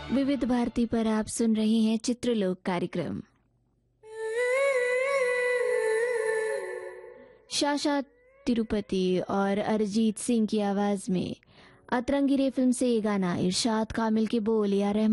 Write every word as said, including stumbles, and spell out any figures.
विविध भारती पर आप सुन रहे हैं चित्रलोक कार्यक्रम। शाशा तिरुपति और अरिजीत सिंह की आवाज में अतरंगी रे फिल्म से ये गाना, इरशाद कामिल के बोल, या रहमान